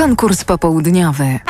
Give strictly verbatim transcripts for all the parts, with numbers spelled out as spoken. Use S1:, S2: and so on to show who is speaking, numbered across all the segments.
S1: Konkurs popołudniowy.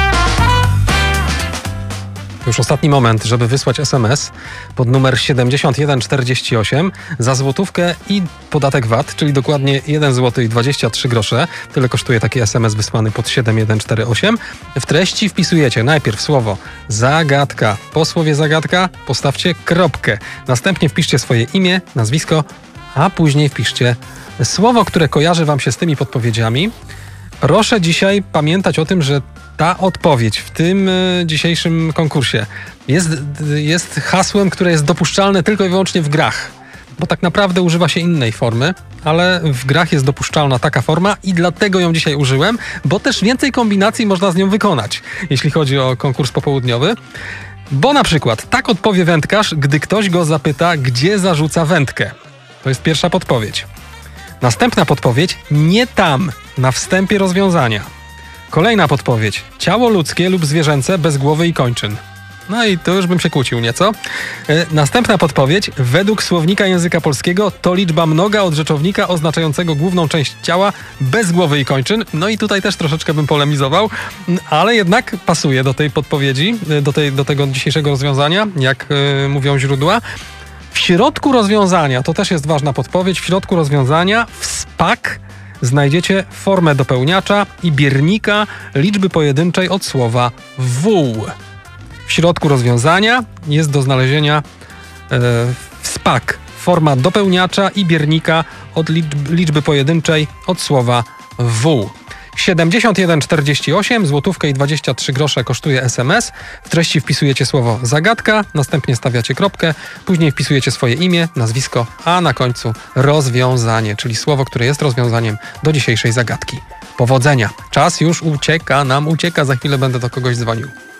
S2: Już ostatni moment, żeby wysłać es em es pod numer siedemdziesiąt jeden czterdzieści osiem za złotówkę i podatek V A T, czyli dokładnie jeden złoty i dwadzieścia trzy grosze. Tyle kosztuje taki es em es wysłany pod siedem jeden cztery osiem. W treści wpisujecie najpierw słowo zagadka. Po słowie zagadka postawcie kropkę. Następnie wpiszcie swoje imię, nazwisko, a później wpiszcie słowo, które kojarzy wam się z tymi podpowiedziami. Proszę dzisiaj pamiętać o tym, że ta odpowiedź w tym y, dzisiejszym konkursie jest, y, jest hasłem, które jest dopuszczalne tylko i wyłącznie w grach. Bo tak naprawdę używa się innej formy, ale w grach jest dopuszczalna taka forma i dlatego ją dzisiaj użyłem, bo też więcej kombinacji można z nią wykonać, jeśli chodzi o konkurs popołudniowy. Bo na przykład tak odpowie wędkarz, gdy ktoś go zapyta, gdzie zarzuca wędkę. To jest pierwsza podpowiedź. Następna podpowiedź, nie tam, na wstępie rozwiązania. Kolejna podpowiedź, ciało ludzkie lub zwierzęce bez głowy i kończyn. No i to już bym się kłócił nieco. Yy, następna podpowiedź, według słownika języka polskiego to liczba mnoga od rzeczownika oznaczającego główną część ciała bez głowy i kończyn. No i tutaj też troszeczkę bym polemizował, ale jednak pasuje do tej podpowiedzi, do, tej, do tego dzisiejszego rozwiązania, jak yy, mówią źródła. W środku rozwiązania, to też jest ważna podpowiedź, w środku rozwiązania w spak znajdziecie formę dopełniacza i biernika liczby pojedynczej od słowa wół. W środku rozwiązania jest do znalezienia e, w spak forma dopełniacza i biernika od liczb, liczby pojedynczej od słowa wół. siedemdziesiąt jeden czterdzieści osiem, złotówkę i dwadzieścia trzy grosze kosztuje es em es. W treści wpisujecie słowo zagadka, następnie stawiacie kropkę, później wpisujecie swoje imię, nazwisko, a na końcu rozwiązanie, czyli słowo, które jest rozwiązaniem do dzisiejszej zagadki. Powodzenia. Czas już ucieka, nam ucieka, za chwilę będę do kogoś dzwonił.